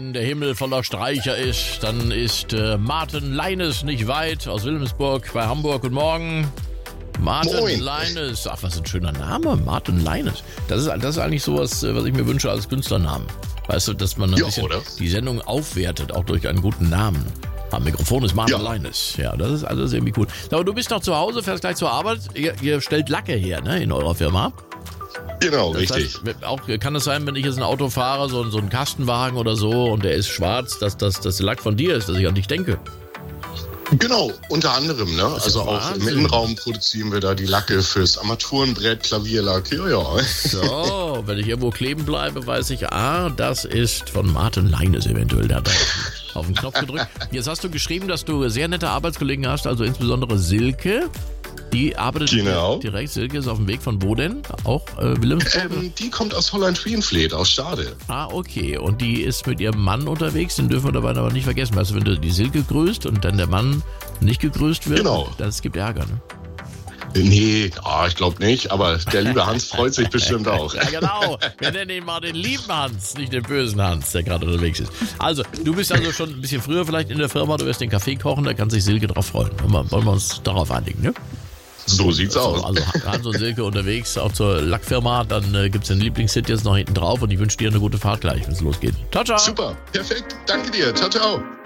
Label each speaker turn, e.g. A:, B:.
A: wenn der Himmel voller Streicher ist, dann ist Martin Leines nicht weit aus Wilhelmsburg bei Hamburg. Guten Morgen. Martin Leines. Ach, was ein schöner Name. Martin Leines. Das ist eigentlich sowas, was ich mir wünsche als Künstlernamen. Weißt du, dass man ein bisschen die Sendung aufwertet, auch durch einen guten Namen. Am Mikrofon ist Martin Leines. Ja, das ist alles irgendwie cool. Aber du bist noch zu Hause, fährst gleich zur Arbeit. Ihr stellt Lacke her, ne, in eurer Firma.
B: Genau, das richtig.
A: Heißt, auch kann es sein, wenn ich jetzt ein Auto fahre, so einen Kastenwagen oder so, und der ist schwarz, dass das der Lack von dir ist, dass ich an dich denke?
B: Genau, unter anderem, ne? Also auch im Innenraum produzieren wir da die Lacke fürs Armaturenbrett, Klavierlack, ja.
A: So, wenn ich irgendwo kleben bleibe, weiß ich, das ist von Martin Leines eventuell. Der hat da auf den Knopf gedrückt. Jetzt hast du geschrieben, dass du sehr nette Arbeitskollegen hast, also insbesondere Silke. Die arbeitet direkt. Silke ist auf dem Weg von wo denn? Auch Wilhelmsburg?
B: Die kommt aus Holland-Wienfleet, aus Stade.
A: Okay. Und die ist mit ihrem Mann unterwegs, den dürfen wir dabei aber nicht vergessen. Weißt du, wenn du die Silke grüßt und dann der Mann nicht gegrüßt wird, das gibt Ärger, ne?
B: Nee, ich glaube nicht, aber der liebe Hans freut sich bestimmt auch.
A: Ja, genau. Wir nennen ihn mal den lieben Hans, nicht den bösen Hans, der gerade unterwegs ist. Also, du bist also schon ein bisschen früher vielleicht in der Firma, du wirst den Kaffee kochen, da kann sich Silke drauf freuen. Wollen wir uns darauf einigen, ne?
B: So sieht's aus.
A: Also Hans und Silke unterwegs, auch zur Lackfirma, dann gibt's den Lieblingshit jetzt noch hinten drauf und ich wünsche dir eine gute Fahrt gleich, wenn es losgeht. Ciao, ciao.
B: Super, perfekt. Danke dir. Ciao, ciao.